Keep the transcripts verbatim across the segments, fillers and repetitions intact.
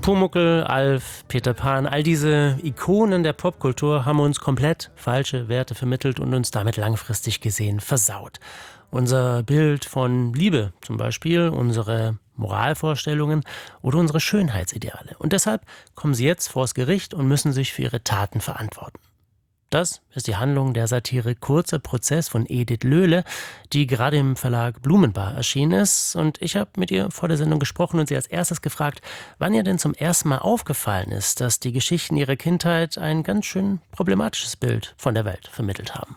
Pumuckl, Alf, Peter Pan, all diese Ikonen der Popkultur haben uns komplett falsche Werte vermittelt und uns damit langfristig gesehen versaut. Unser Bild von Liebe zum Beispiel, unsere Moralvorstellungen oder unsere Schönheitsideale. Und deshalb kommen sie jetzt vors Gericht und müssen sich für ihre Taten verantworten. Das ist die Handlung der Satire Kurzer Prozess von Edith Löhle, die gerade im Verlag Blumenbar erschienen ist. Und ich habe mit ihr vor der Sendung gesprochen und sie als erstes gefragt, wann ihr denn zum ersten Mal aufgefallen ist, dass die Geschichten ihrer Kindheit ein ganz schön problematisches Bild von der Welt vermittelt haben.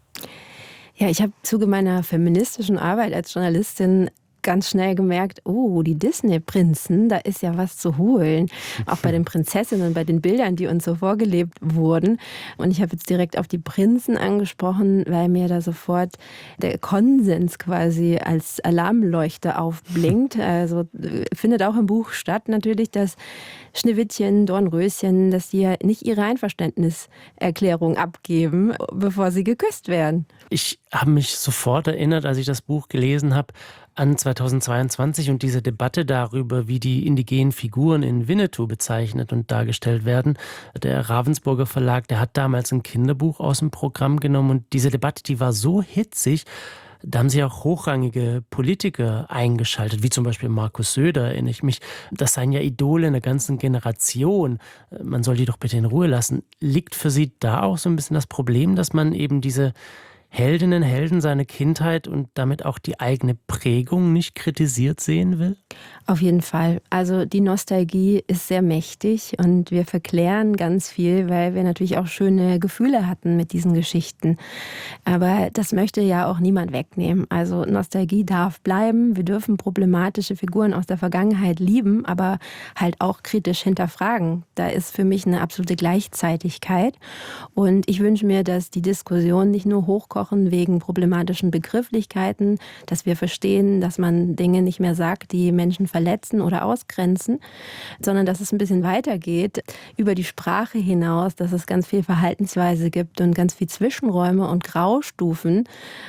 Ja, ich habe im Zuge meiner feministischen Arbeit als Journalistin ganz schnell gemerkt, oh, die Disney-Prinzen, da ist ja was zu holen. Auch bei den Prinzessinnen, bei den Bildern, die uns so vorgelebt wurden. Und ich habe jetzt direkt auf die Prinzen angesprochen, weil mir da sofort der Konsens quasi als Alarmleuchte aufblinkt. Also findet auch im Buch statt natürlich, dass Schneewittchen, Dornröschen, dass die ja nicht ihre Einverständniserklärung abgeben, bevor sie geküsst werden. Ich habe mich sofort erinnert, als ich das Buch gelesen habe, an zweitausendzweiundzwanzig und diese Debatte darüber, wie die indigenen Figuren in Winnetou bezeichnet und dargestellt werden. Der Ravensburger Verlag, der hat damals ein Kinderbuch aus dem Programm genommen und diese Debatte, die war so hitzig, da haben sich auch hochrangige Politiker eingeschaltet, wie zum Beispiel Markus Söder, erinnere ich mich. Das seien ja Idole einer ganzen Generation. Man soll die doch bitte in Ruhe lassen. Liegt für Sie da auch so ein bisschen das Problem, dass man eben diese Heldinnen, Helden seiner Kindheit und damit auch die eigene Prägung nicht kritisiert sehen will? Auf jeden Fall. Also die Nostalgie ist sehr mächtig und wir verklären ganz viel, weil wir natürlich auch schöne Gefühle hatten mit diesen Geschichten. Aber das möchte ja auch niemand wegnehmen. Also Nostalgie darf bleiben. Wir dürfen problematische Figuren aus der Vergangenheit lieben, aber halt auch kritisch hinterfragen. Da ist für mich eine absolute Gleichzeitigkeit. Und ich wünsche mir, dass die Diskussion nicht nur hochkochen wegen problematischen Begrifflichkeiten, dass wir verstehen, dass man Dinge nicht mehr sagt, die Menschen verletzen oder ausgrenzen, sondern dass es ein bisschen weitergeht über die Sprache hinaus, dass es ganz viel Verhaltensweise gibt und ganz viel Zwischenräume und Graustufen,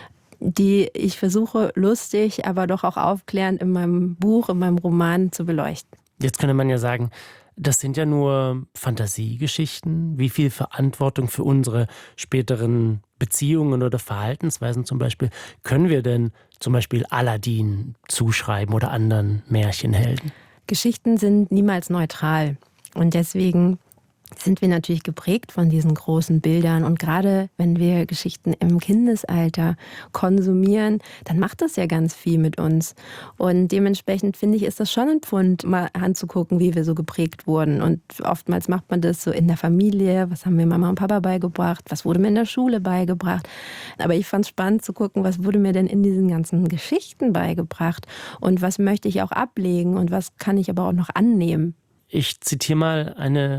die ich versuche lustig, aber doch auch aufklärend in meinem Buch, in meinem Roman zu beleuchten. Jetzt könnte man ja sagen, das sind ja nur Fantasiegeschichten. Wie viel Verantwortung für unsere späteren Beziehungen oder Verhaltensweisen zum Beispiel können wir denn zum Beispiel Aladdin zuschreiben oder anderen Märchenhelden? Geschichten sind niemals neutral und deswegen sind wir natürlich geprägt von diesen großen Bildern. Und gerade wenn wir Geschichten im Kindesalter konsumieren, dann macht das ja ganz viel mit uns. Und dementsprechend finde ich, ist das schon ein Pfund, mal anzugucken, wie wir so geprägt wurden. Und oftmals macht man das so in der Familie. Was haben mir Mama und Papa beigebracht? Was wurde mir in der Schule beigebracht? Aber ich fand es spannend zu gucken, was wurde mir denn in diesen ganzen Geschichten beigebracht? Und was möchte ich auch ablegen? Und was kann ich aber auch noch annehmen? Ich zitiere mal eine